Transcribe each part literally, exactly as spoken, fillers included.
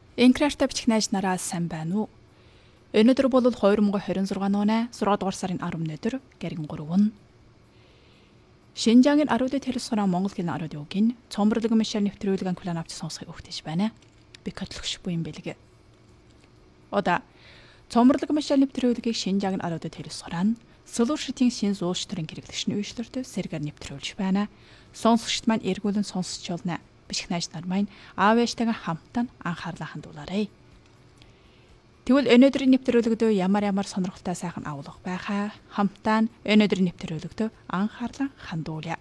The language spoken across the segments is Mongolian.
Энкрашта бичих найз нараа сайн байна уу? Өнөөдөр бол two thousand twenty-six оны six дугаар сарын ten өдөр гэргэн three. Шинжаагийн Аруудын телевизээр Монгол хэлний Аруудын үгийн цомборлог мишэр нэвтрүүлгэн план авч сонсохыг өгтөж байна. Би котлогш буян бэлэг. Ода цомборлог мишэр нэвтрүүлгийг Шинжаагийн Аруудын телевизээр Солуршитийн шин зуурштрын хэрэглэгчний үйлчлэлтэй сэргээр нэвтрүүлж байна. Сонсогчд маань эргүүлэн сонсч болно. Бичих найз нар маань аав ээжтэйгээ хамтдаа анхаарлаа хандуулаарай. Тэгвэл өнөөдрийн нэвтрүүлэгдөө ямар ямар сонирхолтой сайхан агуулга байхаа хамтдаа өнөөдрийн нэвтрүүлэгдөө анхаарлаа хандуулъя.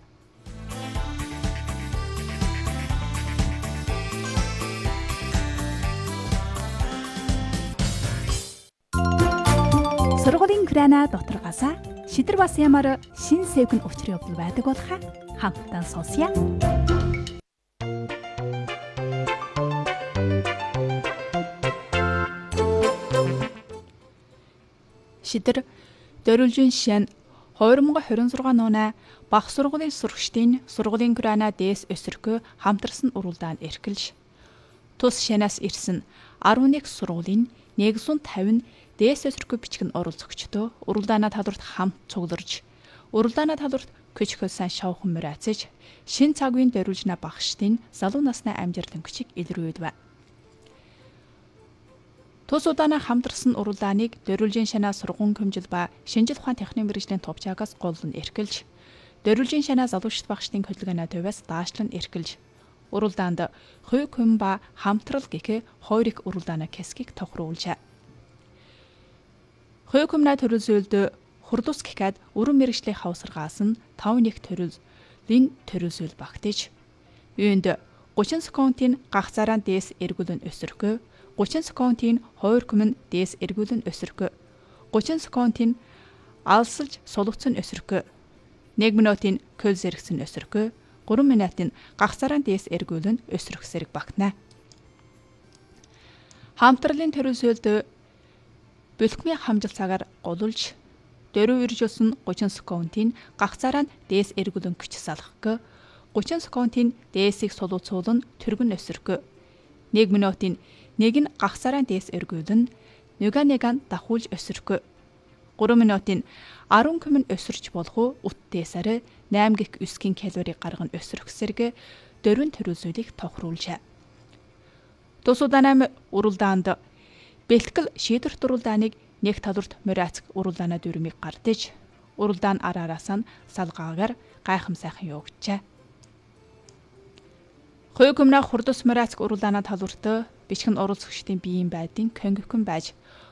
Сургуулийн крана доторгоосаа шидэр бас ямар шин сэвгэн учрын явдал байдаг болохаа хамтдаа сонсъя. Шидэр дөрвөлжин шин two thousand twenty-six оны баг сургуулийн сурагчдын сургуулийн крана дэс өсөрхөө хамтарсан уралдаанд эрхэлж тус шанаас ирсэн eleven сургуулийн one hundred fifty дэс өсөрхөө бичгэн оролцогчдоо уралдаанаа талбарт хамт цугларж уралдаанаа талбарт көч хөлсөн шавхан мөрөөцөж шин цагийн дөрвөлжнэ багштын залуу насны амжилт өнгөчийг илрүүлв. Тус удаанаа хамтарсан уралдааныг дөрвөлжин шанаа сургууль хөмжил ба шинжил ухаан техникийн мэргэжлийн товчаагаас голлон эрхэлж дөрвөлжин шанаа залуучт багштын хөдөлгөөний төвөөс даашлан эрхэлж уралдаанд хувь хүн ба хамтрал гэхээ хоёр их уралдааны хэсгийг тохируулжээ. Хувь хүмнээ төрөлсөөлд хурдус гэхэд өрөн мэргэжлийн хавсаргаас нь five нэг төрөллийн төрөлсөөл багтаж үүнд thirty секундын гагцаараа дэс эргүүлэн өсөрхөө thirty секундын хоёр хүмүн дэс эргүүлэн өсөрхөө thirty секундын алсалж сулгцэн өсөрхөө one минутын көл зэрэгсэн өсөрхөө three минутын гагцаараа дэс эргүүлэн өсөрөх зэрэг багтана. Хамтралын төрөлсөөлд бэлтгэмийн хамжилт цагаар голулж дөрөв ирж өсөн thirty секундын гагцаараа дэс эргүүлэн күч салгахгөө thirty секундын дэсийг сулууцуулан түргэн өсөрхөө one минутын нэг нь гагцаараа дэс эргүүлэн нөгөө нэг нь дахуулж өсөрхөө three минутын ten хүмүн өсөрч болох уу ут дэсарэ eight гих нine калори гарган өсөрөх зэрэг дөрвөн төрөлсөөлийг тохируулжээ. Тус удаанаа уралдаанд бэлтгэл шийдвэрт уралдааныг нэг талбарт мөрөөцг уралдаанаа дүрмийг гардаж уралдаан араараас нь салгаагаар гайхам сайхан явагджээ. Хувь хүмнээ хурдус мөрөөцг уралдаанаа талбарт бичгэн оролцогчдын биеийн байдын конкурен байж